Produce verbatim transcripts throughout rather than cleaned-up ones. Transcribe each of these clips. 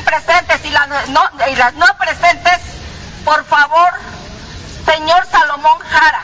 presentes y las no, y las no presentes, por favor, señor Salomón Jara,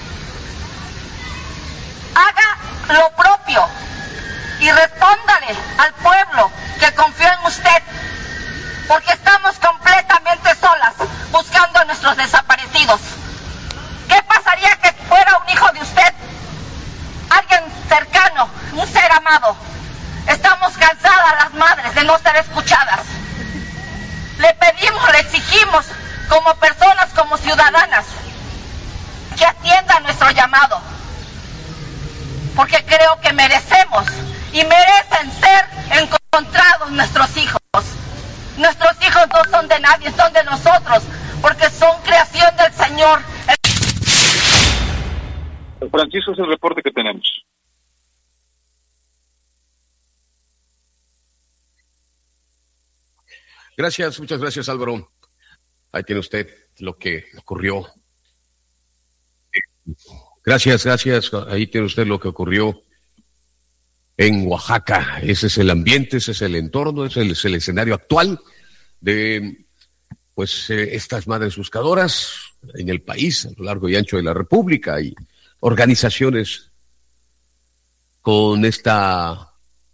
haga lo propio y respóndale al pueblo que confió en usted, porque estamos completamente solas buscando a nuestros desaparecidos. ¿Qué pasaría que fuera un hijo de usted? Alguien cercano, un ser amado. Estamos cansadas las madres de no ser escuchadas. Le pedimos, le exigimos como personas, como ciudadanas, que atiendan nuestro llamado, porque creo que merecemos y merecen ser encontrados nuestros hijos. Nuestros hijos no son de nadie, son de nosotros, porque son creación del Señor. Francisco, es el reporte que tenemos. Gracias, muchas gracias, Álvaro. Ahí tiene usted lo que ocurrió. Gracias, gracias. Ahí tiene usted lo que ocurrió en Oaxaca. Ese es el ambiente, ese es el entorno, ese es el escenario actual de pues eh, estas madres buscadoras en el país, a lo largo y ancho de la República, y organizaciones con esta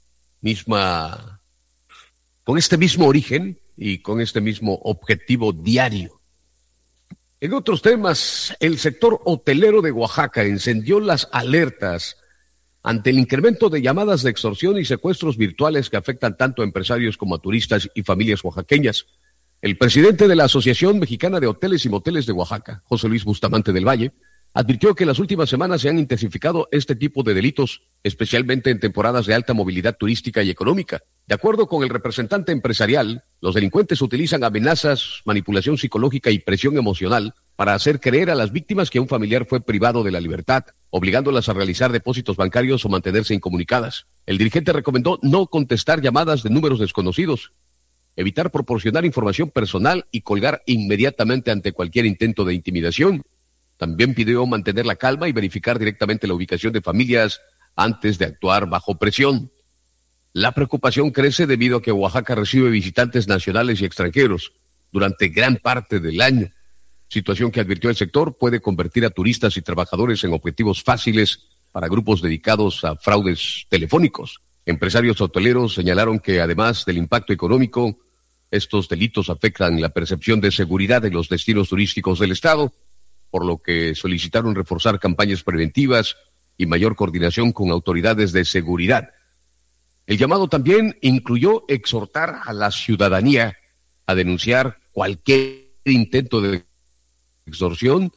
misma, con este mismo origen y con este mismo objetivo diario. En otros temas, el sector hotelero de Oaxaca encendió las alertas ante el incremento de llamadas de extorsión y secuestros virtuales que afectan tanto a empresarios como a turistas y familias oaxaqueñas. El presidente de la Asociación Mexicana de Hoteles y Moteles de Oaxaca, José Luis Bustamante del Valle, advirtió que en las últimas semanas se han intensificado este tipo de delitos, especialmente en temporadas de alta movilidad turística y económica. De acuerdo con el representante empresarial, los delincuentes utilizan amenazas, manipulación psicológica y presión emocional para hacer creer a las víctimas que un familiar fue privado de la libertad, obligándolas a realizar depósitos bancarios o mantenerse incomunicadas. El dirigente recomendó no contestar llamadas de números desconocidos, evitar proporcionar información personal y colgar inmediatamente ante cualquier intento de intimidación. También pidió mantener la calma y verificar directamente la ubicación de familias antes de actuar bajo presión. La preocupación crece debido a que Oaxaca recibe visitantes nacionales y extranjeros durante gran parte del año, situación que advirtió el sector puede convertir a turistas y trabajadores en objetivos fáciles para grupos dedicados a fraudes telefónicos. Empresarios hoteleros señalaron que además del impacto económico, estos delitos afectan la percepción de seguridad en los destinos turísticos del estado, por lo que solicitaron reforzar campañas preventivas y mayor coordinación con autoridades de seguridad. El llamado también incluyó exhortar a la ciudadanía a denunciar cualquier intento de extorsión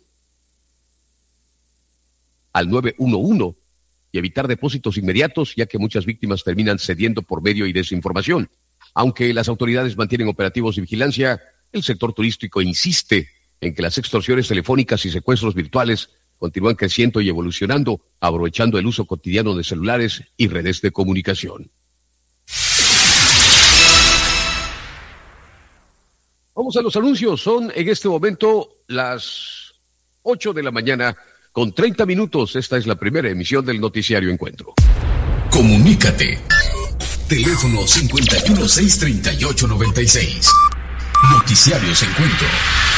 al nueve uno uno y evitar depósitos inmediatos, ya que muchas víctimas terminan cediendo por medio y desinformación. Aunque las autoridades mantienen operativos de vigilancia, el sector turístico insiste en que las extorsiones telefónicas y secuestros virtuales continúan creciendo y evolucionando, aprovechando el uso cotidiano de celulares y redes de comunicación. Vamos a los anuncios. Son en este momento las ocho de la mañana con treinta minutos. Esta es la primera emisión del Noticiario Encuentro. Comunícate. Teléfono cincuenta y uno, seiscientos treinta y ocho, noventa y seis. Noticiarios Encuentro.